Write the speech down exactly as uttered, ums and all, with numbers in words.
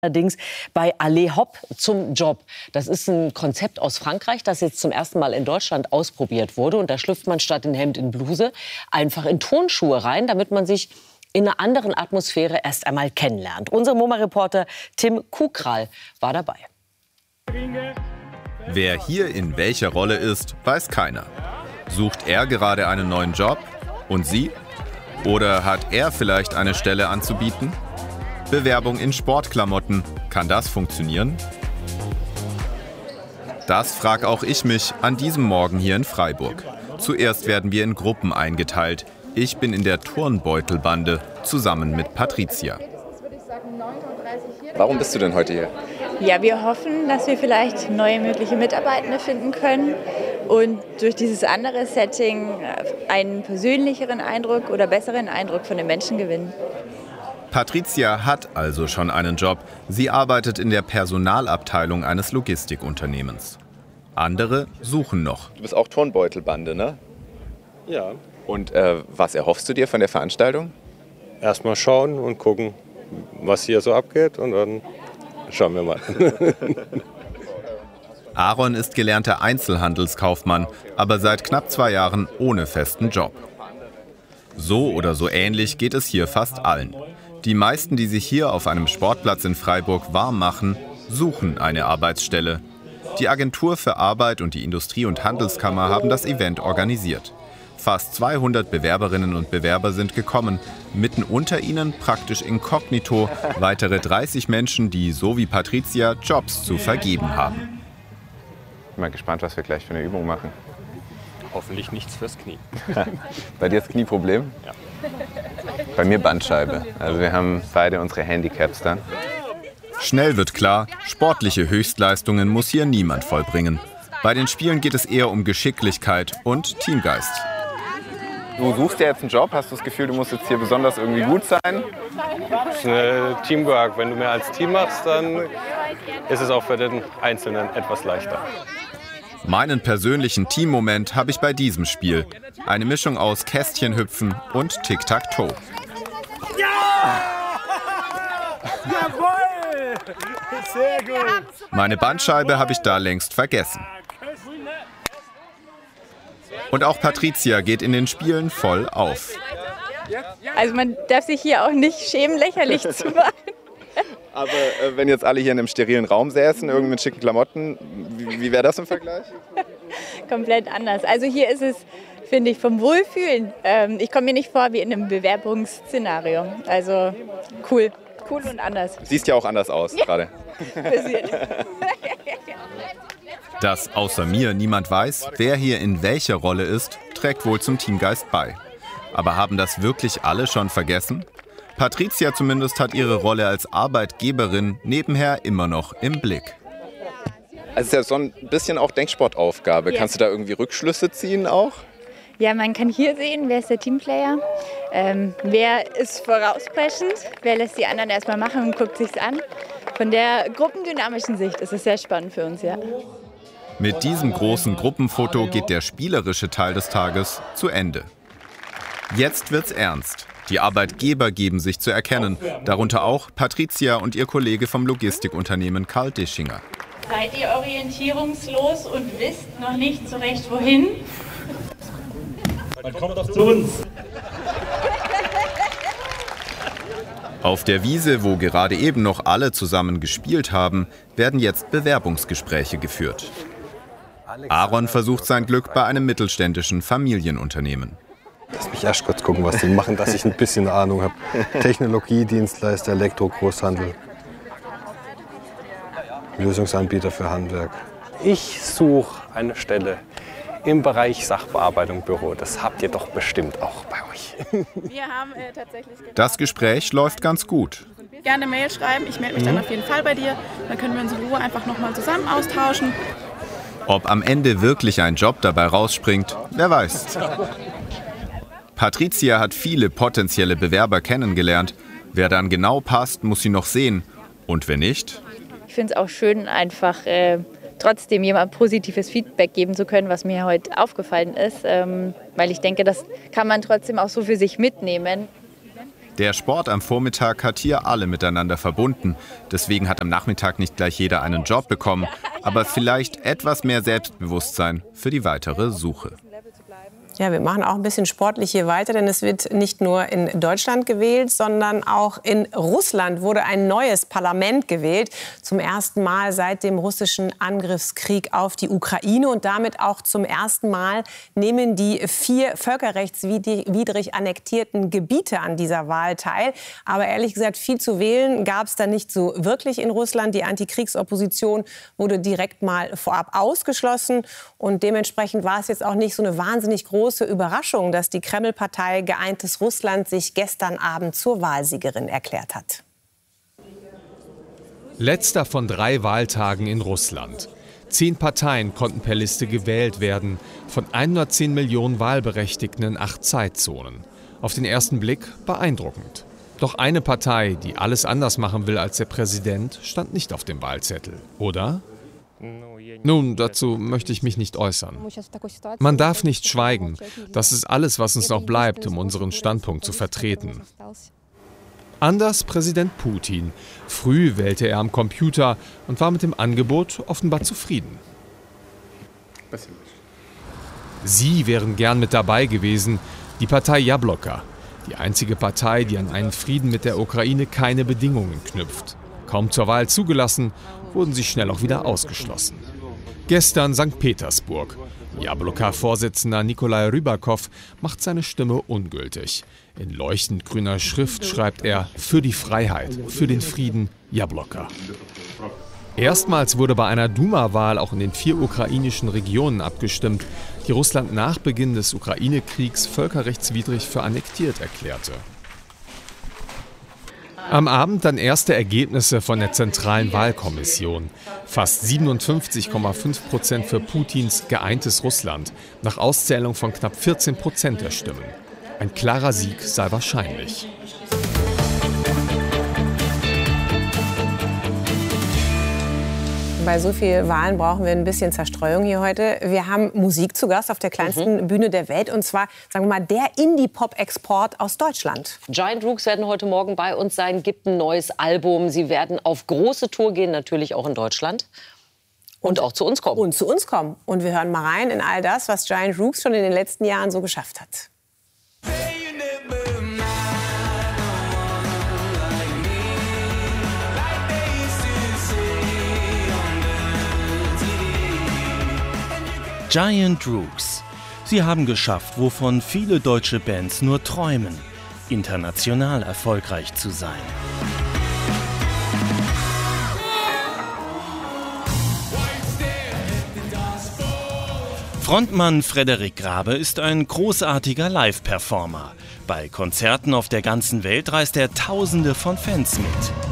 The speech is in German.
Allerdings bei Allez Hop zum Job. Das ist ein Konzept aus Frankreich, das jetzt zum ersten Mal in Deutschland ausprobiert wurde. Und da schlüpft man statt in Hemd in Bluse einfach in Turnschuhe rein, damit man sich in einer anderen Atmosphäre erst einmal kennenlernt. Unser MoMA-Reporter Tim Kukral war dabei. Wer hier in welcher Rolle ist, weiß keiner. Sucht er gerade einen neuen Job? Und Sie? Oder hat er vielleicht eine Stelle anzubieten? Bewerbung in Sportklamotten. Kann das funktionieren? Das frage auch ich mich an diesem Morgen hier in Freiburg. Zuerst werden wir in Gruppen eingeteilt. Ich bin in der Turnbeutelbande zusammen mit Patricia. Warum bist du denn heute hier? Ja, wir hoffen, dass wir vielleicht neue mögliche Mitarbeitende finden können und durch dieses andere Setting einen persönlicheren Eindruck oder besseren Eindruck von den Menschen gewinnen. Patricia hat also schon einen Job. Sie arbeitet in der Personalabteilung eines Logistikunternehmens. Andere suchen noch. Du bist auch Turnbeutelbande, ne? Ja. Und äh, was erhoffst du dir von der Veranstaltung? Erstmal schauen und gucken, was hier so abgeht, und dann schauen wir mal. Aaron ist gelernter Einzelhandelskaufmann, aber seit knapp zwei Jahren ohne festen Job. So oder so ähnlich geht es hier fast allen. Die meisten, die sich hier auf einem Sportplatz in Freiburg warm machen, suchen eine Arbeitsstelle. Die Agentur für Arbeit und die Industrie- und Handelskammer haben das Event organisiert. Fast zweihundert Bewerberinnen und Bewerber sind gekommen. Mitten unter ihnen, praktisch inkognito, weitere dreißig Menschen, die so wie Patricia Jobs zu vergeben haben. Ich bin mal gespannt, was wir gleich für eine Übung machen. Hoffentlich nichts fürs Knie. Bei dir ist Knieproblem? Ja. Bei mir Bandscheibe. Also wir haben beide unsere Handicaps dann. Schnell wird klar, sportliche Höchstleistungen muss hier niemand vollbringen. Bei den Spielen geht es eher um Geschicklichkeit und Teamgeist. Du suchst ja jetzt einen Job. Hast du das Gefühl, du musst jetzt hier besonders irgendwie gut sein? Das ist eine Teamwork. Wenn du mehr als Team machst, dann ist es auch für den Einzelnen etwas leichter. Meinen persönlichen Teammoment habe ich bei diesem Spiel. Eine Mischung aus Kästchenhüpfen und Tic-Tac-Toe. Ja! Jawohl! Sehr gut! Meine Bandscheibe habe ich da längst vergessen. Und auch Patricia geht in den Spielen voll auf. Also man darf sich hier auch nicht schämen, lächerlich zu machen. Aber äh, wenn jetzt alle hier in einem sterilen Raum säßen, irgendwie mit schicken Klamotten, wie, wie wäre das im Vergleich? Komplett anders. Also hier ist es, finde ich, vom Wohlfühlen. Ähm, ich komme mir nicht vor wie in einem Bewerbungsszenario. Also cool. Cool und anders. Siehst ja auch anders aus ja. gerade. Dass außer mir niemand weiß, wer hier in welcher Rolle ist, trägt wohl zum Teamgeist bei. Aber haben das wirklich alle schon vergessen? Patricia zumindest hat ihre Rolle als Arbeitgeberin nebenher immer noch im Blick. Also es ist ja so ein bisschen auch Denksportaufgabe. Ja. Kannst du da irgendwie Rückschlüsse ziehen auch? Ja, man kann hier sehen, wer ist der Teamplayer, ähm, wer ist vorausbrechend, wer lässt die anderen erstmal machen und guckt sich's an. Von der gruppendynamischen Sicht ist es sehr spannend für uns, ja. Mit diesem großen Gruppenfoto geht der spielerische Teil des Tages zu Ende. Jetzt wird's ernst. Die Arbeitgeber geben sich zu erkennen, darunter auch Patricia und ihr Kollege vom Logistikunternehmen Karl Dischinger. Seid ihr orientierungslos und wisst noch nicht so recht wohin? Dann kommt doch zu uns. Auf der Wiese, wo gerade eben noch alle zusammen gespielt haben, werden jetzt Bewerbungsgespräche geführt. Aaron versucht sein Glück bei einem mittelständischen Familienunternehmen. Lass mich erst kurz gucken, was die machen, dass ich ein bisschen Ahnung habe. Technologie, Dienstleister, Elektro, Großhandel. Lösungsanbieter für Handwerk. Ich suche eine Stelle im Bereich Sachbearbeitung, Büro. Das habt ihr doch bestimmt auch bei euch. Wir haben äh, tatsächlich Das Gespräch läuft ganz gut. gerne Mail schreiben. Ich melde mich dann auf jeden Fall bei dir. Dann können wir uns in Ruhe einfach nochmal zusammen austauschen. Ob am Ende wirklich ein Job dabei rausspringt, wer weiß. Patricia hat viele potenzielle Bewerber kennengelernt. Wer dann genau passt, muss sie noch sehen. Und wenn nicht? Ich finde es auch schön, einfach äh, trotzdem jemand positives Feedback geben zu können, was mir heute aufgefallen ist. Ähm, weil ich denke, das kann man trotzdem auch so für sich mitnehmen. Der Sport am Vormittag hat hier alle miteinander verbunden. Deswegen hat am Nachmittag nicht gleich jeder einen Job bekommen, aber vielleicht etwas mehr Selbstbewusstsein für die weitere Suche. Ja, wir machen auch ein bisschen sportlich hier weiter, denn es wird nicht nur in Deutschland gewählt, sondern auch in Russland wurde ein neues Parlament gewählt. Zum ersten Mal seit dem russischen Angriffskrieg auf die Ukraine. Und damit auch zum ersten Mal nehmen die vier völkerrechtswidrig annektierten Gebiete an dieser Wahl teil. Aber ehrlich gesagt, viel zu wählen gab es da nicht so wirklich in Russland. Die Antikriegsopposition wurde direkt mal vorab ausgeschlossen. Und dementsprechend war es jetzt auch nicht so eine wahnsinnig große Überraschung, dass die Kreml-Partei Geeintes Russland sich gestern Abend zur Wahlsiegerin erklärt hat. Letzter von drei Wahltagen in Russland. Zehn Parteien konnten per Liste gewählt werden, von hundertzehn Millionen Wahlberechtigten in acht Zeitzonen. Auf den ersten Blick beeindruckend. Doch eine Partei, die alles anders machen will als der Präsident, stand nicht auf dem Wahlzettel, oder? Nun, dazu möchte ich mich nicht äußern. Man darf nicht schweigen. Das ist alles, was uns noch bleibt, um unseren Standpunkt zu vertreten. Anders Präsident Putin. Früh wählte er am Computer und war mit dem Angebot offenbar zufrieden. Sie wären gern mit dabei gewesen, die Partei Jabloka. Die einzige Partei, die an einen Frieden mit der Ukraine keine Bedingungen knüpft. Kaum zur Wahl zugelassen, wurden sie schnell auch wieder ausgeschlossen. Gestern Sankt Petersburg. Jabloka-Vorsitzender Nikolai Rybakow macht seine Stimme ungültig. In leuchtend grüner Schrift schreibt er: Für die Freiheit, für den Frieden, Jabloka. Erstmals wurde bei einer Duma-Wahl auch in den vier ukrainischen Regionen abgestimmt, die Russland nach Beginn des Ukraine-Kriegs völkerrechtswidrig für annektiert erklärte. Am Abend dann erste Ergebnisse von der Zentralen Wahlkommission. Fast siebenundfünfzig Komma fünf Prozent für Putins Geeintes Russland, nach Auszählung von knapp vierzehn Prozent der Stimmen. Ein klarer Sieg sei wahrscheinlich. Bei so vielen Wahlen brauchen wir ein bisschen Zerstreuung hier heute. Wir haben Musik zu Gast auf der kleinsten mhm. Bühne der Welt. Und zwar, sagen wir mal, der Indie-Pop-Export aus Deutschland. Giant Rooks werden heute Morgen bei uns sein, gibt ein neues Album. Sie werden auf große Tour gehen, natürlich auch in Deutschland. Und, und auch zu uns kommen. Und zu uns kommen. Und wir hören mal rein in all das, was Giant Rooks schon in den letzten Jahren so geschafft hat. Giant Rooks. Sie haben geschafft, wovon viele deutsche Bands nur träumen, international erfolgreich zu sein. Frontmann Frederik Grabe ist ein großartiger Live-Performer. Bei Konzerten auf der ganzen Welt reißt er Tausende von Fans mit.